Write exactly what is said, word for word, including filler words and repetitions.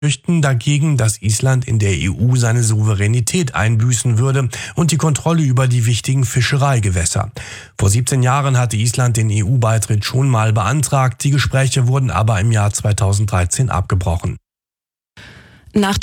fürchten dagegen, dass Island in der E U seine Souveränität einbüßen würde und die Kontrolle über die wichtigen Fischereigewässer. Vor siebzehn Jahren hatte Island den E U-Beitritt schon mal beantragt, die Gespräche wurden aber im Jahr zweitausenddreizehn abgebrochen. Nach